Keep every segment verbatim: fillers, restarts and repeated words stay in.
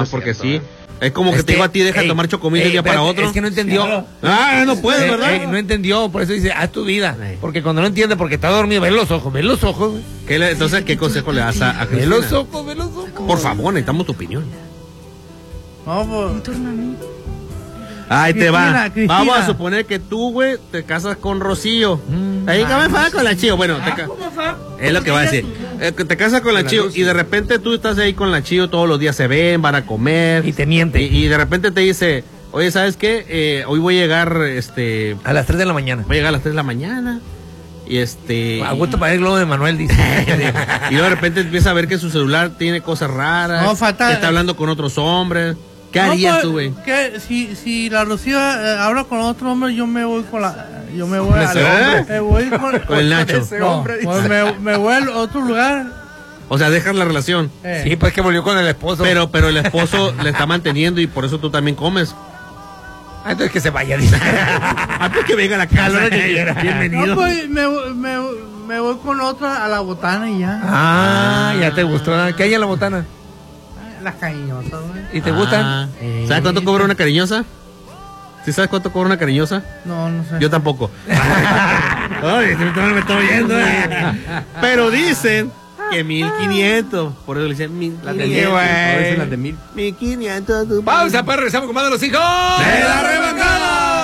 no, porque sí. Es como que, que te digo a ti, deja de tomar chocomil de un día para otro. Es que no entendió. Claro. Ah, no puedes, ¿verdad? Eh, eh, no entendió, por eso dice, haz tu vida. Sí. Porque cuando no entiende, porque está dormido, ve los ojos, ve los ojos. ¿Qué le, entonces, ¿qué consejo le das a, a Cristina? Ve los ojos, ve los ojos. Por favor, necesitamos tu opinión. No, pues. Ahí te va. Cristina, Cristina. Vamos a suponer que tú, güey, te casas con Rocío. Mm, Ahí ah, me fa con la Chío. Bueno, te ca... es lo que va a decir. Eh, te casas con la Chío y de repente tú estás ahí con la Chío, todos los días se ven, van a comer. Y te miente. Y, y de repente te dice, oye, ¿sabes qué? Eh, hoy voy a llegar, este... a las tres de la mañana. Voy a llegar a las tres de la mañana. Y este... A gusto para el globo de Manuel, dice. Y luego de repente empieza a ver que su celular tiene cosas raras. No, fatal. Que está hablando con otros hombres. ¿Qué harías no, tú, güey? Que si, si la Rocío eh, habla con otro hombre, yo me voy con la... Yo me voy al hombre. Me voy con, con el Nacho. Ese hombre, no, pues me, me voy a otro lugar. O sea, dejas la relación. Eh. Sí, pues que volvió con el esposo. Pero, pero el esposo le está manteniendo y por eso tú también comes. Ah, entonces que se vaya, dice. Ah, pues que venga a la casa. Bienvenido. No, pues me, me, me voy con otra a la botana y ya. Ah, ya te gustó. ¿Qué hay en la botana? Las cariñosas, güey. ¿Y te ah, gustan? Eh. ¿Sabes cuánto cobra una cariñosa? ¿Sí sabes cuánto cobra una cariñosa? No, no sé. Yo tampoco. Ay, me estoy oyendo. Eh. Pero dicen que mil quinientos. Por eso le dicen mil quinientos. Güey. Las de mil. Mil quinientos. Pausa, pues regresamos con más de los hijos de la remangada.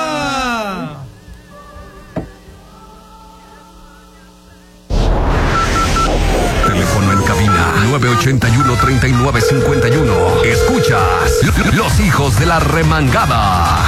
Teléfono en cabina nueve ochenta y uno, treinta y nueve cincuenta y uno. Escuchas Los Hijos de la Remangada.